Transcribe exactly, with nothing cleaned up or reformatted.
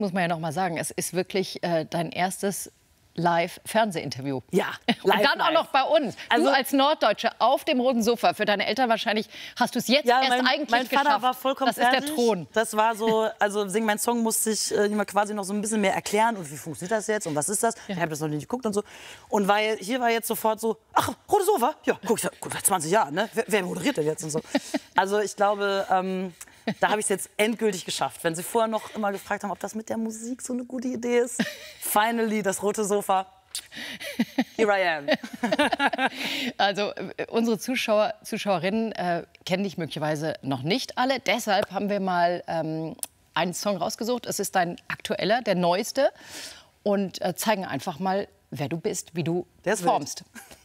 muss man ja noch mal sagen, es ist wirklich äh, dein erstes Live-Fernsehinterview. Ja, live, Und dann live. auch noch bei uns. Also, du als Norddeutsche auf dem roten Sofa. Für deine Eltern wahrscheinlich hast du es jetzt ja, erst mein, eigentlich mein Vater geschafft. war vollkommen Das ist fertig. der Thron. Das war so, also sing mein Song musste ich äh, immer quasi noch so ein bisschen mehr erklären. Und wie funktioniert das jetzt? Und was ist das? Ja. Ich habe das noch nicht geguckt und so. Und weil hier war jetzt sofort so, ach, rote Sofa? Ja, guck, guck seit zwanzig Jahren, ne? Wer, wer moderiert denn jetzt und so? Also ich glaube, ähm, da habe ich es jetzt endgültig geschafft. Wenn Sie vorher noch immer gefragt haben, ob das mit der Musik so eine gute Idee ist. Finally, das rote Sofa. Here I am. Also unsere Zuschauer, Zuschauerinnen äh, kennen dich möglicherweise noch nicht alle. Deshalb haben wir mal ähm, einen Song rausgesucht. Es ist dein aktueller, der neueste. Und äh, zeigen einfach mal, wer du bist, wie du Der ist performst. wild.